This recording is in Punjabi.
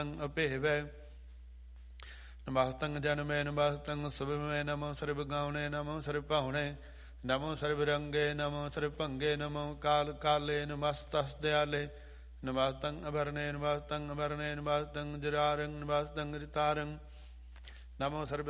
ਅਭੇਵੈ ਨਮਸਤੰ ਜਨਮੇ ਨਮਸਤੰ ਸੁਭਮੇ ਨਮੋ ਸਰਬ ਗਾਉਣੇ ਨਮੋ ਸਰਬ ਭਾਉਣੇ ਨਮੋ ਸਰਬ ਰੰਗੇ ਨਮੋ ਸਰਬ ਭੰਗੇ ਨਮੋ ਕਾਲ ਕਾਲੇ ਨਮਸਤਸ ਦਿਆਲੇ ਨਮਸਤੰ ਅਭਰਨੇ ਨਮਸਤੰ ਅਭਰਨੇ ਨਮਸਤੰ ਜਰਾਰੰ ਨਮਸਤੰ ਰਿਤਾਰੰ ਨਮੋ ਸਰਬ